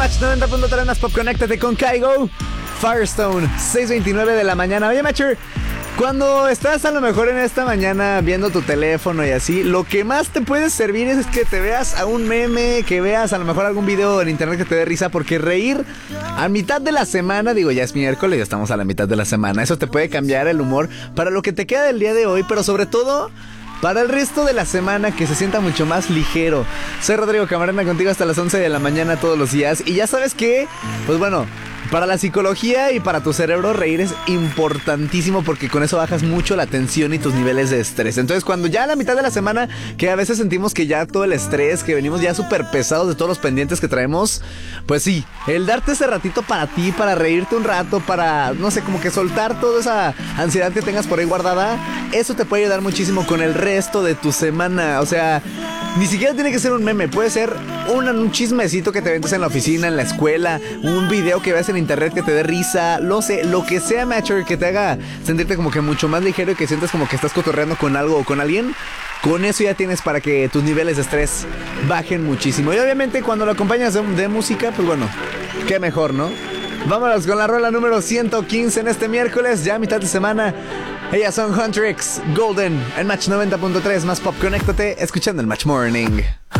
Match 90.3 más Pop, conéctate con Kaigo. Firestone, 6:29 de la mañana. Oye, Matcher, cuando estás a lo mejor en esta mañana viendo tu teléfono y así, lo que más te puede servir es que te veas a un meme, que veas a lo mejor algún video en internet que te dé risa, porque reír a mitad de la semana, digo, ya es miércoles, ya estamos a la mitad de la semana, eso te puede cambiar el humor para lo que te queda del día de hoy, pero sobre todo para el resto de la semana, que se sienta mucho más ligero. Soy Rodrigo Camarena, contigo hasta las 11 de la mañana todos los días. Y ya sabes que, pues bueno, para la psicología y para tu cerebro, reír es importantísimo, porque con eso bajas mucho la tensión y tus niveles de estrés. Entonces, cuando ya a la mitad de la semana, que a veces sentimos que ya todo el estrés, que venimos ya súper pesados de todos los pendientes que traemos, pues sí, el darte ese ratito para ti, para reírte un rato, para, no sé, como que soltar toda esa ansiedad que tengas por ahí guardada, eso te puede ayudar muchísimo con el resto de tu semana. O sea, ni siquiera tiene que ser un meme, puede ser un chismecito que te ventes en la oficina, en la escuela, un video que veas en internet que te dé risa, lo que sea, Matcher, que te haga sentirte como que mucho más ligero y que sientas como que estás cotorreando con algo o con alguien. Con eso ya tienes para que tus niveles de estrés bajen muchísimo. Y obviamente cuando lo acompañas de música, pues bueno, qué mejor, ¿no? Vámonos con la rola número 115 en este miércoles, ya a mitad de semana. Ellas son Huntrix, Golden, en Match 90.3 más Pop. Conéctate escuchando el Match Morning.